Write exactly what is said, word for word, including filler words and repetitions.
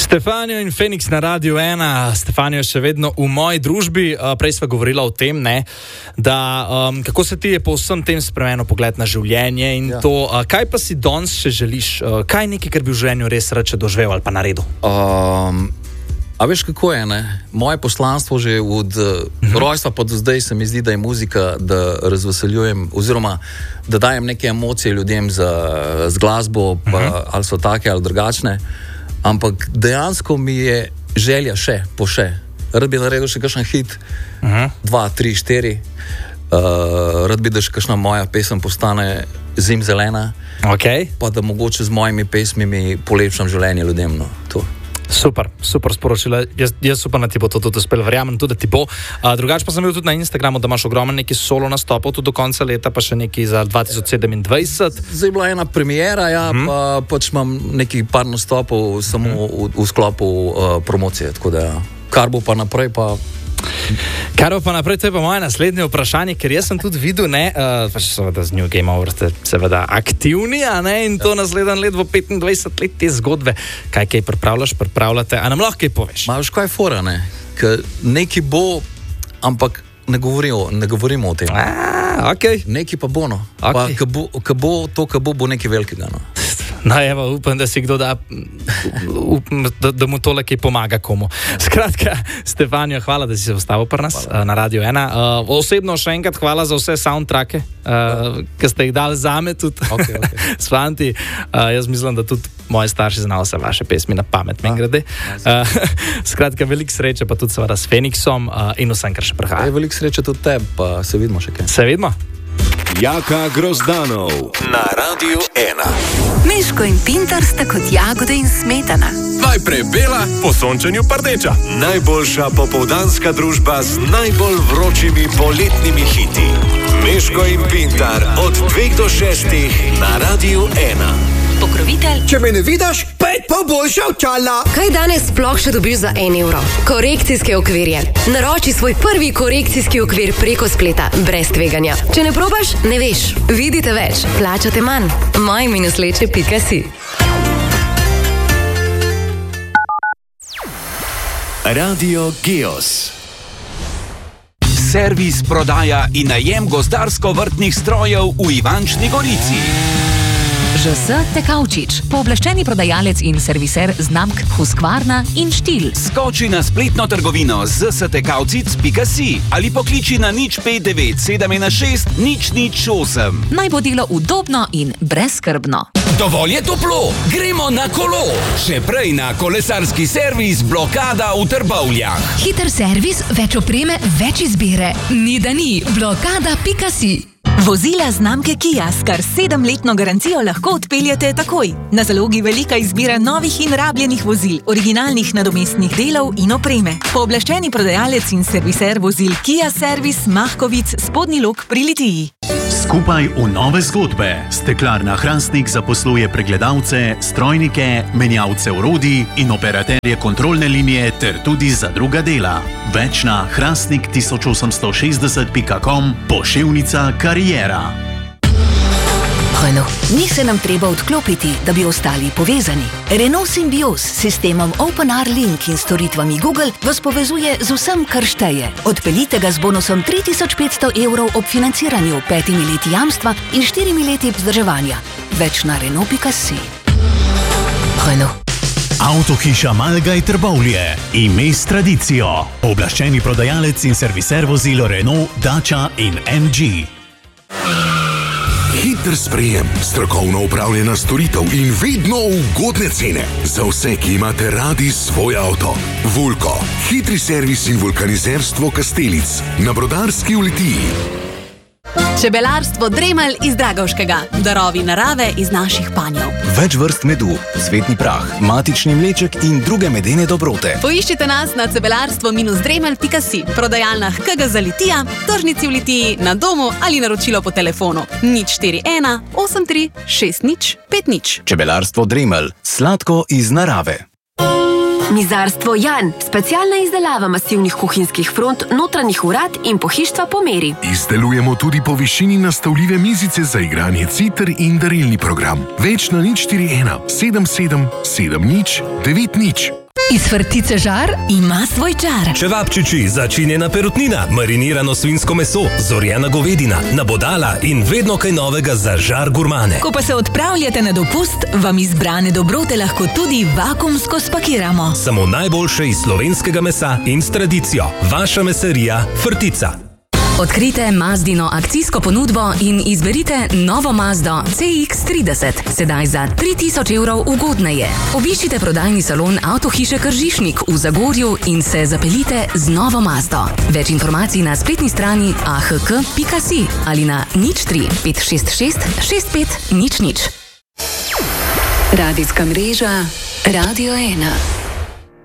Stefanijo in Feniks na Radiu ena. Stefanijo je še vedno v moji družbi. Prej sva govorila o tem, ne, da um, kako se ti je po vsem tem spremenil pogled na življenje in ja. to. Uh, kaj pa si danes še želiš? Uh, kaj je nekaj, kar bi v življenju res rad doživel ali pa naredil? Um, a veš, kako je, ne? Moje poslanstvo že od uh-huh. rojstva pa do zdaj se mi zdi, da je muzika, da razveseljujem oziroma da dajem neke emocije ljudem za, z glasbo, pa, uh-huh. ali so take ali drugačne. Ampak dejansko mi je želja še, po še. Rad bi naredil še kakšen hit, uh-huh. dva, tri, štiri. Uh, rad bi, da še kakšna moja pesem postane zimzelena. Okay. Pa da mogoče z mojimi pesmimi polepšam življenje ljudem. No, to. Super, super sporočila. Jaz, jaz upam, da ti bo to tudi uspelo, verjamem tudi, da ti bo. Uh, drugače pa sem bil tudi na Instagramu, da imaš ogromno neki solo nastopov, tudi do konca leta, pa še neki za dva tisoč sedemindvajset. Zdaj je bila ena premiera, ja, hmm. pa pač imam neki par nastopov samo hmm. v, v sklopu uh, promocije, tako da kar bo pa naprej, pa... Kar pa naprej, to je pa moje naslednje vprašanje, ker jaz sem tudi videl, ne, uh, pač seveda z New Game Over ste seveda aktivni, a ne, in to naslednje let v petindvajset let te zgodbe. Kaj kaj pripravljaš, pripravljate, a nam lahko kaj poveš? Ma veš, kaj je fora, ne, ker neki bo, ampak ne govorimo, ne govorimo o tem. A, okej. Okay. Neki pa bo, no. Okay. Pa, ka bo, ka bo, to, ka bo, bo nekaj velikega, no. No, evo, upam, da si kdo da, upam, da, da mu tole kaj pomaga komu. Skratka, Stefanijo, hvala, da si se postavil pri nas hvala. Na Radiu ena. Uh, osebno še enkrat hvala za vse soundtracke, uh, ki ste jih dali zame tudi okay, okay. s fanti. Uh, jaz mislim, da tudi moji starši znajo vse vaše pesmi na pamet, men grede. Uh, skratka, veliko sreče pa tudi seveda s Feniksom uh, in vsem, kar še prihaja. Veliko sreče tudi tebi, pa se vidimo še kaj. Se vidimo. Jaka Grozdanov na Radiu ena. Miško in Pintar sta kot jagode in smetana. Najprej bela, po sončenju pa rdeča. Najboljša popoldanska družba z najbolj vročimi poletnimi hiti. Miško in Pintar od dveh do šestih na Radiu ena. Pokrovitelj. Če me ne vidiš, pet pa boljša očala. Kaj danes sploh še dobiš za en evro? Korekcijske okvirje. Naroči svoj prvi korekcijski okvir preko spleta, brez tveganja. Če ne probaš, ne veš. Vidite več, plačate manj. moj minus leče pika si. Radio Geos. Servis, prodaja in najem gozdarsko-vrtnih strojev v Ivančni Gorici. Ž S Tekavčič, pooblaščeni prodajalec in serviser znamk Husqvarna in Štil. Skoči na spletno trgovino z s tekavcic pika si ali pokliči na nič pet devet sedem ena šest nič nič osem. Naj bo delo udobno in brezskrbno. Dovolj je toplo, gremo na kolo. Še prej na kolesarski servis Blokada v Trbovljah. Hiter servis, več opreme, več izbire. Ni da ni, blokada pika si. Vozila znamke Kia s kar sedemletno garancijo lahko odpeljete takoj. Na zalogi velika izbira novih in rabljenih vozil, originalnih nadomestnih delov in opreme. Pooblaščeni prodajalec in serviser vozil Kia Servis Mahkovic, Spodnji Lok pri Litiji. Skupaj v nove zgodbe. Steklarna Hrastnik zaposluje pregledalce, strojnike, menjavce orodij in operaterje kontrolne linije ter tudi za druga dela. Več na hrastnik tisoč osemsto šestdeset pika com, poševnica kariera. Renault, ni se nam treba odklopiti, da bi ostali povezani. Renault Symbioz s sistemom OpenR Link in storitvami Google vas povezuje z vsem, kar šteje. Odpeljite ga z bonusom tri tisoč petsto evrov ob financiranju, petimi leti jamstva in štirimi leti vzdrževanja. Več na Renault pika si. Renault. Avtohiša Malgaj Trbovlje. Ime s tradicijo. Oblaščeni prodajalec in serviser vozil Renault, Dacia in M G. Hiter sprejem, strokovno upravljena storitev in vedno ugodne cene. Za vse, ki imate radi svoj avto. Vulko, hitri servis in vulkanizerstvo Kastelic na Brodarski v Litiji. Čebelarstvo Dremelj iz Dragovškega. Darovi narave iz naših panjev. Več vrst medu, cvetni prah, matični mleček in druge medene dobrote. Poiščite nas na cebelarstvo dremelj pika si, prodajalnah K G za Litija, tržnici v Litiji, na domu ali naročilo po telefonu nič štiri ena osem tri šest nič pet nič. Čebelarstvo Dremelj, sladko iz narave. Mizarstvo Jan, specialna izdelava masivnih kuhinjskih front, notranjih vrat in pohištva po meri. Izdelujemo tudi po višini nastavljive mizice za igranje citer in darilni program. Več na nič štiri ena sedem sedem sedem nič devet nič. Iz Frtice Žar ima svoj čar. Čevapčiči, začinjena perutnina, marinirano svinjsko meso, zorjena govedina, nabodala in vedno kaj novega za žar gurmane. Ko pa se odpravljate na dopust, vam izbrane dobrote lahko tudi vakuumsko spakiramo. Samo najboljše iz slovenskega mesa in s tradicijo. Vaša mesarija Frtica. Odkrite Mazdino akcijsko ponudbo in izberite novo Mazdo C X trideset, sedaj za tri tisoč evrov ugodneje. Obiščite prodajni salon Avtohiše Kržišnik v Zagorju in se zapeljite z novo Mazdo. Več informacij na spletni strani a h k pika si ali na nič tri pet šest šest šest pet nič nič. Radijska mreža Radio ena.